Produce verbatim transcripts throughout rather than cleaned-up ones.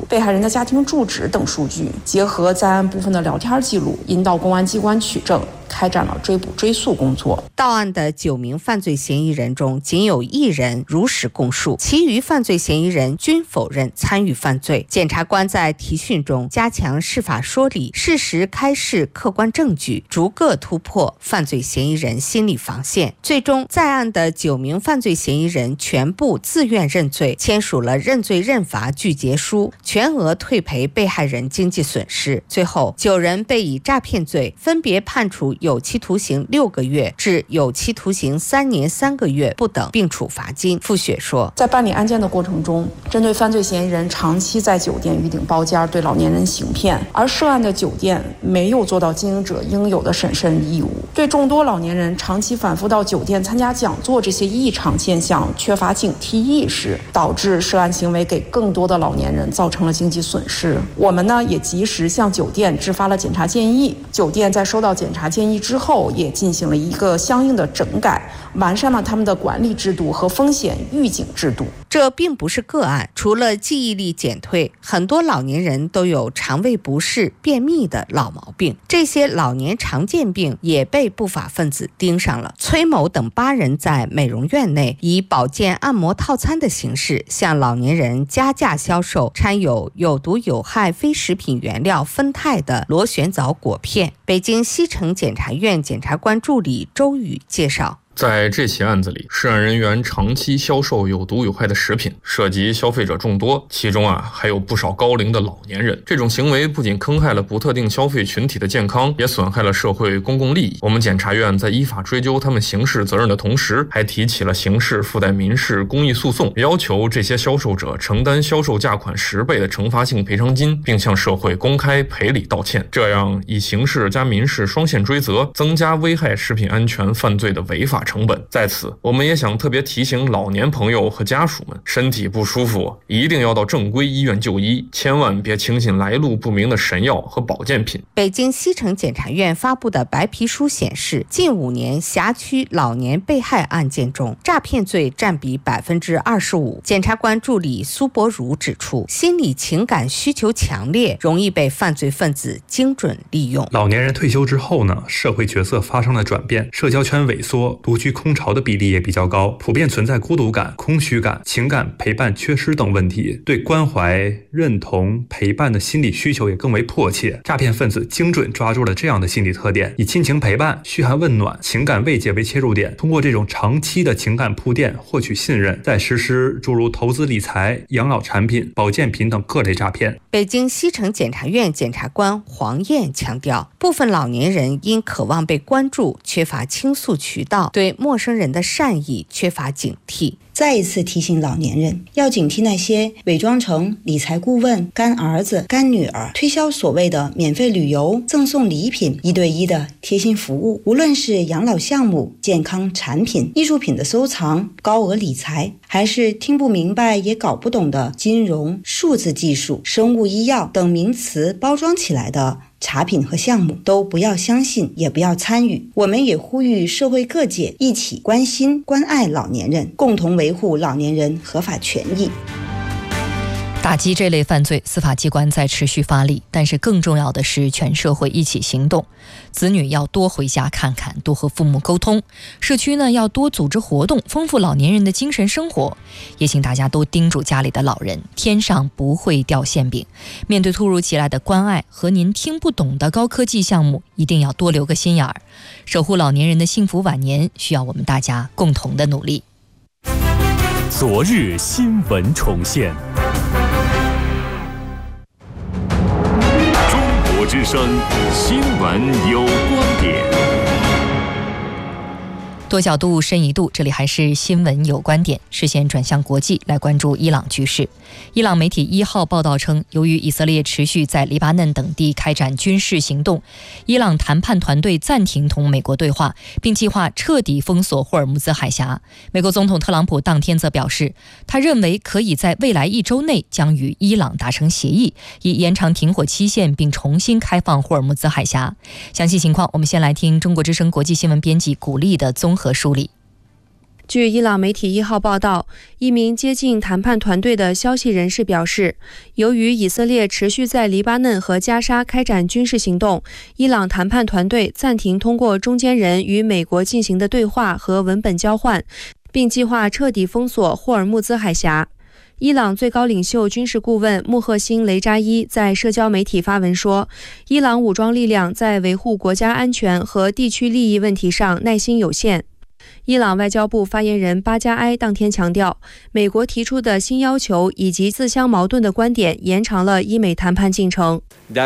被害人的家庭住址等数据，结合在案部分的聊天记录，引导公安机关取证，开展了追捕追诉工作。 到案的九名犯罪嫌疑人中，仅有一人如实供述，其余犯罪嫌疑人均否认参与犯罪。检察官在提讯中加强释法说理，事实开示客观证据，逐个突破犯罪嫌疑人心理防线。最终，在案的九名犯罪嫌疑人全部自愿认罪，签署了认罪认罚具结书，全额退赔被害人经济损失。最后，九人被以诈骗罪分别判处有期徒刑六个月至有期徒刑三年三个月不等，并处罚金。付雪说， 在办理案件的过程中，针对犯罪嫌疑人长期在酒店预订包间对老年人行骗，而涉案的酒店没有做到经营者应有的审慎义务，对众多老年人长期反复到酒店参加讲座这些异常现象缺乏警惕意识，导致涉案行为给更多的老年人造成了经济损失。我们呢也及时向酒店制发了检查建议，酒店在收到检查建议之后也进行了一个相应的整改，完善了他们的管理制度和风险预警制度。 这并不是个案，除了记忆力减退，很多老年人都有肠胃不适、便秘的老毛病。这些老年常见病也被不法分子盯上了。崔某等八人在美容院内以保健按摩套餐的形式向老年人加价销售掺有有毒有害非食品原料酚酞的螺旋藻果片。北京西城检察院检察官助理周宇介绍， 在这起案子里，涉案人员长期销售有毒有害的食品，涉及消费者众多，其中啊还有不少高龄的老年人。这种行为不仅坑害了不特定消费群体的健康，也损害了社会公共利益。我们检察院在依法追究他们刑事责任的同时，还提起了刑事附带民事公益诉讼，要求这些销售者承担销售价款十倍的惩罚性赔偿金，并向社会公开赔礼道歉。这样以刑事加民事双线追责，增加危害食品安全犯罪的违法成本。在此，我们也想特别提醒老年朋友和家属们，身体不舒服一定要到正规医院就医，千万别轻信来路不明的神药和保健品。 北京西城检察院发布的白皮书显示，近五年辖区老年被害案件中，诈骗罪占比百分之二十五。检察官助理苏博如指出，心理情感需求强烈，容易被犯罪分子精准利用。 老年人退休之后呢，社会角色发生了转变，社交圈萎缩，独居空巢的比例也比较高，普遍存在孤独感、空虚感、情感陪伴缺失等问题，对关怀、认同、陪伴的心理需求也更为迫切。诈骗分子精准抓住了这样的心理特点，以亲情陪伴、嘘寒问暖、情感慰藉为切入点，通过这种长期的情感铺垫获取信任，再实施诸如投资理财、养老产品、保健品等各类诈骗。 北京西城检察院检察官黄燕强调，部分老年人因渴望被关注，缺乏倾诉渠道，对陌生人的善意缺乏警惕。 再一次提醒老年人，要警惕那些伪装成理财顾问、干儿子、干女儿，推销所谓的免费旅游、赠送礼品、一对一的贴心服务。无论是养老项目、健康产品、艺术品的收藏、高额理财，还是听不明白也搞不懂的金融、数字技术、生物医药等名词包装起来的茶品和项目，都不要相信，也不要参与。我们也呼吁社会各界一起关心关爱老年人，共同维护老年人合法权益。 打击这类犯罪，司法机关在持续发力，但是更重要的是全社会一起行动。子女要多回家看看，多和父母沟通；社区呢要多组织活动，丰富老年人的精神生活。也请大家都叮嘱家里的老人，天上不会掉馅饼。面对突如其来的关爱和您听不懂的高科技项目，一定要多留个心眼儿。守护老年人的幸福晚年，需要我们大家共同的努力。 昨日新闻重现。之声新闻有观点， 多角度深一度，这里还是新闻有观点。视线转向国际，来关注伊朗局势。伊朗媒体一号报道称，由于以色列持续在黎巴嫩等地开展军事行动，伊朗谈判团队暂停同美国对话，并计划彻底封锁霍尔木兹海峡。美国总统特朗普当天则表示，他认为可以在未来一周内将与伊朗达成协议，以延长停火期限并重新开放霍尔木兹海峡。详细情况，我们先来听中国之声国际新闻编辑古丽的综合梳理。 据伊朗媒体一号报道，一名接近谈判团队的消息人士表示，由于以色列持续在黎巴嫩和加沙开展军事行动，伊朗谈判团队暂停通过中间人与美国进行的对话和文本交换，并计划彻底封锁霍尔木兹海峡。伊朗最高领袖军事顾问穆赫辛·雷扎伊在社交媒体发文说，伊朗武装力量在维护国家安全和地区利益问题上耐心有限。伊朗外交部发言人巴加埃当天强调，美国提出的新要求以及自相矛盾的观点延长了伊美谈判进程。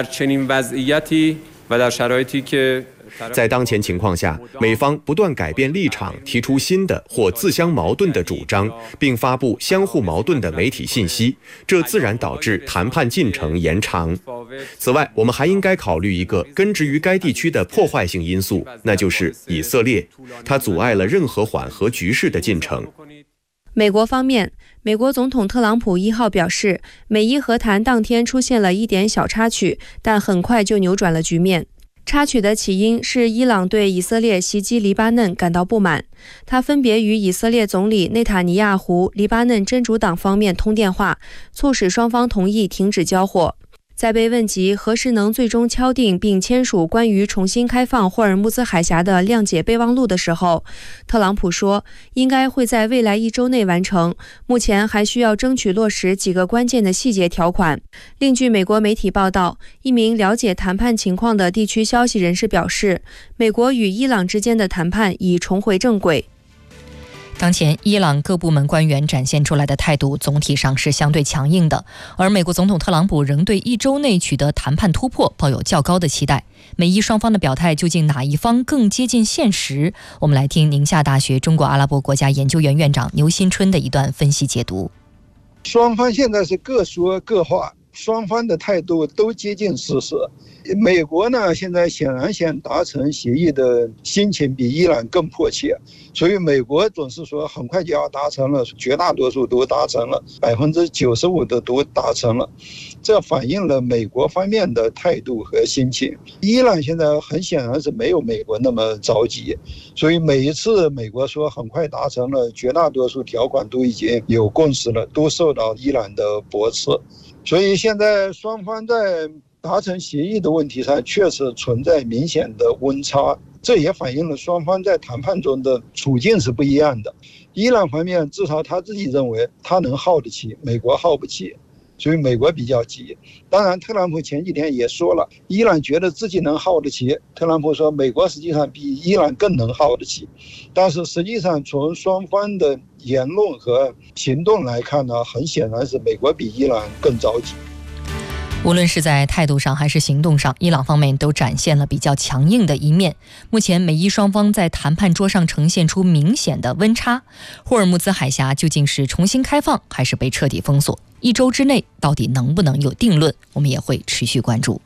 在当前情况下，美方不断改变立场，提出新的或自相矛盾的主张，并发布相互矛盾的媒体信息，这自然导致谈判进程延长。此外，我们还应该考虑一个根植于该地区的破坏性因素，那就是以色列，它阻碍了任何缓和局势的进程。 美国方面，美国总统特朗普一号表示，美伊和谈当天出现了一点小插曲，但很快就扭转了局面。插曲的起因是伊朗对以色列袭击黎巴嫩感到不满，他分别与以色列总理内塔尼亚胡、黎巴嫩真主党方面通电话，促使双方同意停止交火。在被问及何时能最终敲定并签署关于重新开放霍尔木兹海峡的谅解备忘录的时候，特朗普说，应该会在未来一周内完成，目前还需要争取落实几个关键的细节条款。另据美国媒体报道，一名了解谈判情况的地区消息人士表示，美国与伊朗之间的谈判已重回正轨。 当前，伊朗各部门官员展现出来的态度总体上是相对强硬的，而美国总统特朗普仍对一周内取得谈判突破抱有较高的期待。美伊双方的表态究竟哪一方更接近现实？我们来听宁夏大学中国阿拉伯国家研究院院长牛新春的一段分析解读。 双方现在是各说各话，双方的态度都接近事实。美国呢，现在显然想达成协议的心情比伊朗更迫切，所以美国总是说很快就要达成了，绝大多数都达成了，百分之九十五的都达成了，这反映了美国方面的态度和心情。伊朗现在很显然是没有美国那么着急，所以每一次美国说很快达成了，绝大多数条款都已经有共识了，都受到伊朗的驳斥，所以现在双方在达成协议的问题上确实存在明显的温差，这也反映了双方在谈判中的处境是不一样的。伊朗方面至少他自己认为他能耗得起，美国耗不起，所以美国比较急。当然特朗普前几天也说了，伊朗觉得自己能耗得起，特朗普说美国实际上比伊朗更能耗得起，但是实际上从双方的言论和行动来看呢，很显然是美国比伊朗更着急。 无论是在态度上还是行动上，伊朗方面都展现了比较强硬的一面。目前美伊双方在谈判桌上呈现出明显的温差。霍尔木兹海峡究竟是重新开放还是被彻底封锁？一周之内到底能不能有定论？我们也会持续关注。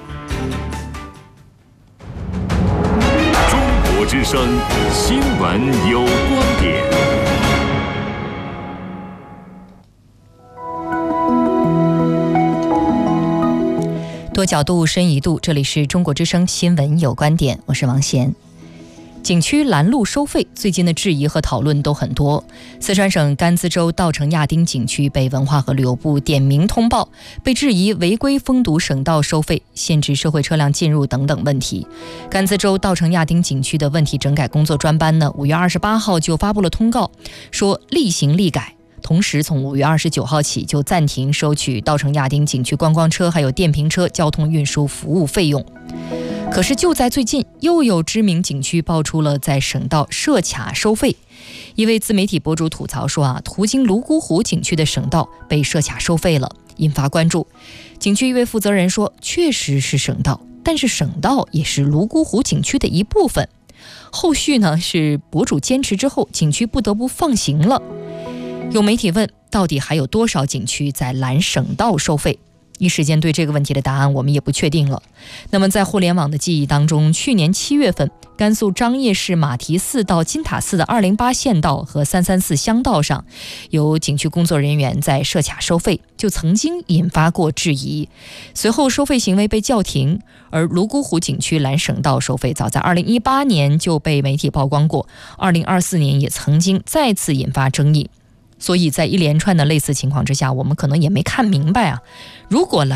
中国之声新闻有观点。 多角度，深一度，这里是中国之声新闻有观点，我是王贤。景区拦路收费，最近的质疑和讨论都很多。四川省甘孜州稻城亚丁景区被文化和旅游部点名通报，被质疑违规封堵省道收费、限制社会车辆进入等等问题。甘孜州稻城亚丁景区的问题整改工作专班呢，五月二十八号就发布了通告，说厉行厉改。同时从五月二十九号起就暂停收取稻城亚丁景区观光车还有电瓶车交通运输服务费用。可是就在最近，又有知名景区爆出了在省道设卡收费。一位自媒体博主吐槽说啊，途经泸沽湖景区的省道被设卡收费了，引发关注。景区一位负责人说，确实是省道，但是省道也是泸沽湖景区的一部分。后续呢是博主坚持之后，景区不得不放行了。有媒体问，到底还有多少景区在拦省道收费？ 一时间对这个问题的答案我们也不确定了。那么在互联网的记忆当中，去年七月份，甘肃张掖市马蹄寺到金塔寺的二零八县道和三三四乡道上，有景区工作人员在设卡收费，就曾经引发过质疑。随后收费行为被叫停。而泸沽湖景区兰省道收费早在二零一八年就被媒体曝光过，二零二四年也曾经再次引发争议。所以在一连串的类似情况之下，我们可能也没看明白啊，如果兰